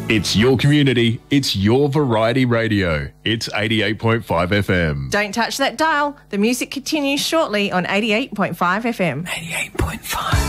It's your community. It's your variety radio. It's 88.5 FM. Don't touch that dial. The music continues shortly on 88.5 FM. 88.5.